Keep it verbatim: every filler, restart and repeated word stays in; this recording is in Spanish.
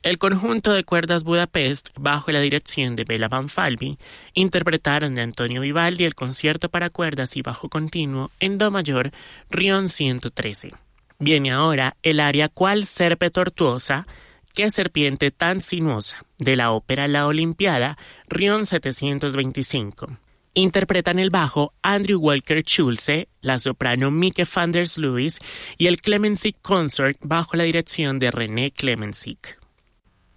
El conjunto de cuerdas Budapest, bajo la dirección de Bela Banfalvi, interpretaron de Antonio Vivaldi el concierto para cuerdas y bajo continuo en do mayor, Rion ciento trece. Viene ahora el aria Qual serpe tortuosa, qué serpiente tan sinuosa, de la ópera La Olimpiada, Rion setecientos veinticinco. Interpretan el bajo Andrew Walker Schulze, la soprano Mieke van der Sluis y el Clemensik Consort bajo la dirección de René Clemensik.